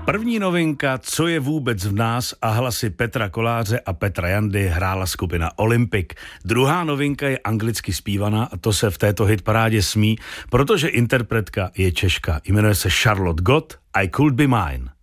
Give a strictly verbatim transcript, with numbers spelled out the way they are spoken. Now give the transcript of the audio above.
První novinka, Co je vůbec v nás, a hlasy Petra Koláře a Petra Jandy hrála skupina Olympic. Druhá novinka je anglicky zpívaná a to se v této hitparádě smí, protože interpretka je Češka. Jmenuje se Charlotte Gott, I Could Be Mine.